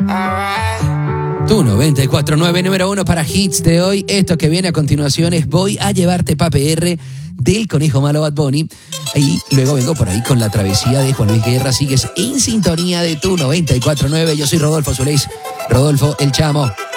Tu 94.9, número 1 para hits de hoy. Esto que viene a continuación es Voy a llevarte pa' PR del Conejo Malo Bad Bunny. Y luego vengo por ahí con la travesía de Juan Luis Guerra. Sigues en sintonía de tu 94.9. Yo soy Rodolfo Zuleix. Rodolfo el Chamo.